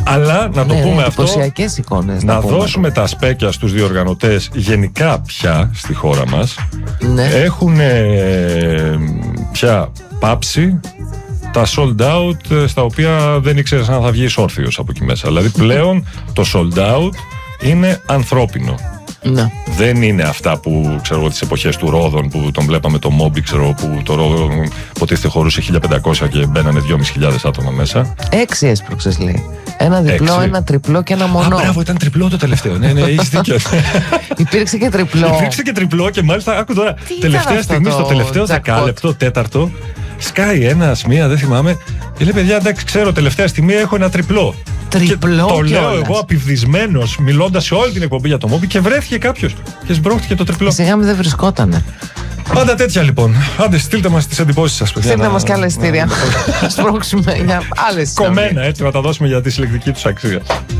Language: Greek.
Αλλά να το πούμε αυτό. Εντυπωσιακές εικόνες. Να δώσουμε τα σπέκια στους διοργανωτές γενικά πια στη χώρα μας. Ναι. Έχουν πια πάψει τα sold out, στα οποία δεν ήξερες αν θα βγεις όρθιος από εκεί μέσα. Δηλαδή πλέον το sold out είναι ανθρώπινο. Ναι. Δεν είναι αυτά που ξέρω εγώ τις εποχές του Ρόδων που τον βλέπαμε το Μόμπι, ξέρω, που το Ρόδον υποτίθεται χωρούσε 1500 και μπαίνανε 2.500 άτομα μέσα. 6 έσπρωξες, λέει. Ένα διπλό, 6. Ένα τριπλό και ένα μονό. Α, μπράβο, ήταν τριπλό το τελευταίο. Ναι, έχεις δίκιο. Υπήρξε και τριπλό. Υπήρξε και τριπλό και μάλιστα, άκου τώρα, τελευταία στιγμή, στο τελευταίο δεκάλεπτο, τέταρτο, σκάει ένας, μία, δεν θυμάμαι, και λέει παιδιά, εντάξει, ξέρω, τελευταία στιγμή έχω ένα τριπλό. Τριπλό. Το λέω εγώ απειβδισμένος, μιλώντας σε όλη την εκπομπή για το Μόμπι, και βρέθηκε κάποιος και σμπρώχτηκε το τριπλό. Σιγά μην δεν βρισκότανε. Πάντα τέτοια λοιπόν. Άντε, στείλτε μας τις εντυπώσεις σας, παιδιά. Στείλτε μας και άλλα εισιτήρια. Σπρώξουμε για άλλες. Κομμένα, έτσι, να τα δώσουμε για τη συλλεκτική τους αξία.